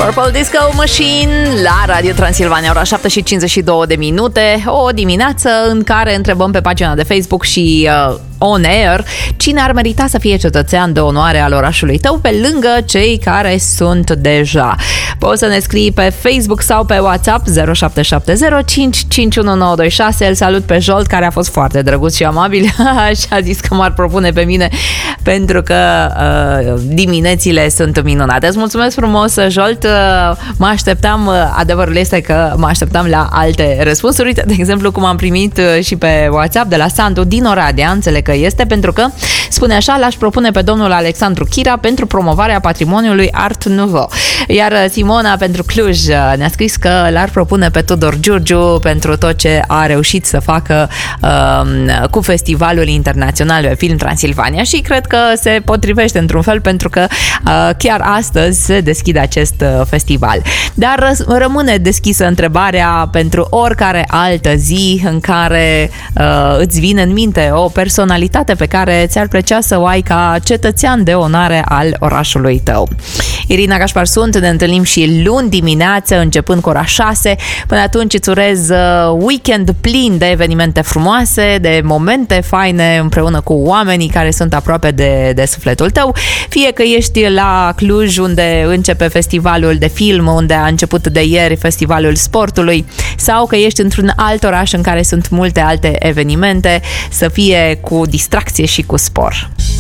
Purple Disco Machine la Radio Transilvania, ora 7:52. O dimineață în care întrebăm pe pagina de Facebook și on air cine ar merita să fie cetățean de onoare al orașului tău pe lângă cei care sunt deja. Poți să ne scrii pe Facebook sau pe WhatsApp 0770 Îl salut pe Jolt, care a fost foarte drăguț și amabil și a zis că m-ar propune pe mine pentru că diminețile sunt minunate. Îți mulțumesc frumos, Jolt. Mă așteptam, adevărul este că mă așteptam la alte răspunsuri. Uite, de exemplu, cum am primit și pe WhatsApp de la Sandu din Oradea, înțeleg că este, pentru că spune așa: l-aș propune pe domnul Alexandru Chira pentru promovarea patrimoniului Art Nouveau. Iar Simona pentru Cluj ne-a scris că l-ar propune pe Tudor Giurgiu pentru tot ce a reușit să facă cu Festivalul Internațional de Film Transilvania și cred că se potrivește într-un fel pentru că chiar astăzi se deschide acest festival. Dar rămâne deschisă întrebarea pentru oricare altă zi în care îți vine în minte o personalitate pe care ți-ar plăcea să o ai ca cetățean de onoare al orașului tău. Irina Gașpar sunt, ne întâlnim și luni dimineață începând cu ora 6. Până atunci îți urez weekend plin de evenimente frumoase, de momente faine împreună cu oamenii care sunt aproape de sufletul tău. Fie că ești la Cluj, unde începe festivalul de film, unde a început de ieri festivalul sportului, sau că ești într-un alt oraș în care sunt multe alte evenimente, să fie cu distracție și cu spor.